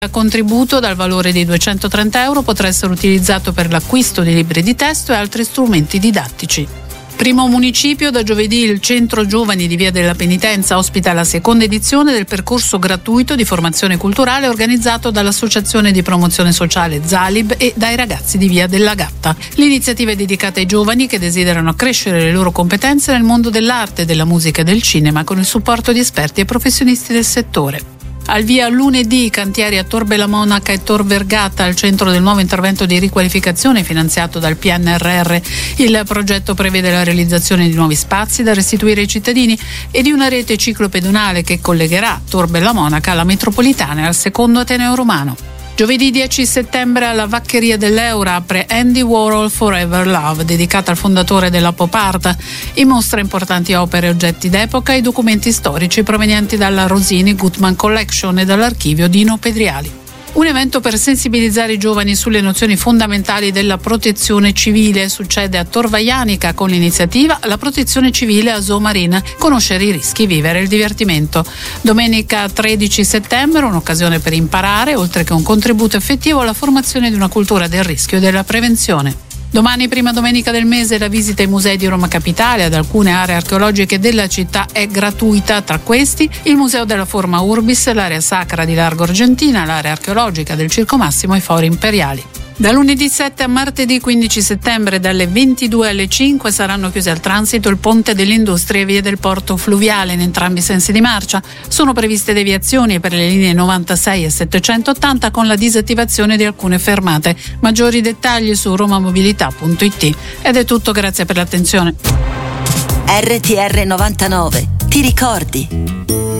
Il contributo dal valore di €230 potrà essere utilizzato per l'acquisto di libri di testo e altri strumenti didattici. Primo municipio, da giovedì il Centro Giovani di Via della Penitenza ospita la seconda edizione del percorso gratuito di formazione culturale organizzato dall'Associazione di Promozione Sociale Zalib e dai ragazzi di Via della Gatta. L'iniziativa è dedicata ai giovani che desiderano accrescere le loro competenze nel mondo dell'arte, della musica e del cinema con il supporto di esperti e professionisti del settore. Al via lunedì i cantieri a Tor Bella Monaca e Tor Vergata al centro del nuovo intervento di riqualificazione finanziato dal PNRR. Il progetto prevede la realizzazione di nuovi spazi da restituire ai cittadini e di una rete ciclopedonale che collegherà Tor Bella Monaca alla metropolitana e al secondo Ateneo Romano. Giovedì 10 settembre alla Vaccheria dell'Eura apre Andy Warhol Forever Love, dedicata al fondatore della pop art. In mostra importanti opere e oggetti d'epoca e documenti storici provenienti dalla Rosini Gutman Collection e dall'archivio Dino Pedriali. Un evento per sensibilizzare i giovani sulle nozioni fondamentali della protezione civile succede a Tor Vaianica con l'iniziativa La protezione civile a Zoo Marina, conoscere i rischi, vivere il divertimento. Domenica 13 settembre un'occasione per imparare, oltre che un contributo effettivo alla formazione di una cultura del rischio e della prevenzione. Domani, prima domenica del mese, la visita ai musei di Roma Capitale ad alcune aree archeologiche della città è gratuita. Tra questi il Museo della Forma Urbis, l'area sacra di Largo Argentina, l'area archeologica del Circo Massimo e i Fori Imperiali. Da lunedì 7 a martedì 15 settembre dalle 22 alle 5 saranno chiusi al transito il Ponte delle Industrie e vie del Porto Fluviale in entrambi i sensi di marcia. Sono previste deviazioni per le linee 96 e 780 con la disattivazione di alcune fermate. Maggiori dettagli su romamobilità.it. Ed è tutto, grazie per l'attenzione. RTR 99, ti ricordi?